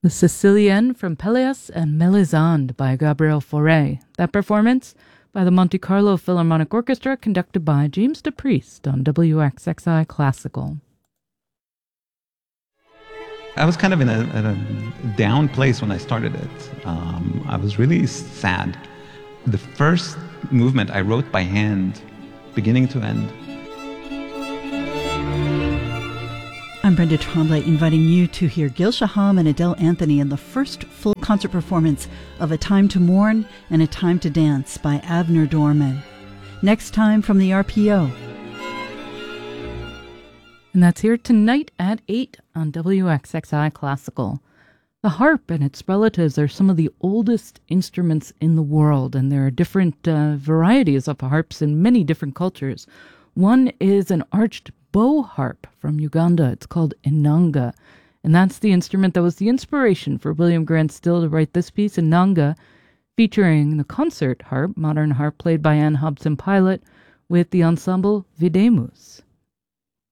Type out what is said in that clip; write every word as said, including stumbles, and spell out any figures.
The Sicilienne from Pelléas and Mélisande by Gabriel Fauré. That performance by the Monte Carlo Philharmonic Orchestra, conducted by James DePriest on W X X I Classical. I was kind of in a, in a down place when I started it. Um, I was really sad. The first movement I wrote by hand, beginning to end. I'm Brenda Tremblay, inviting you to hear Gil Shaham and Adele Anthony in the first full concert performance of A Time to Mourn and A Time to Dance by Avner Dorman. Next time from the R P O. And that's here tonight at eight on W X X I Classical. The harp and its relatives are some of the oldest instruments in the world, and there are different uh, varieties of harps in many different cultures. One is an arched bow harp from Uganda. It's called inanga, and that's the instrument that was the inspiration for William Grant Still to write this piece, Inanga, featuring the concert harp, modern harp played by Anne Hobson Pilot, with the ensemble Videmus.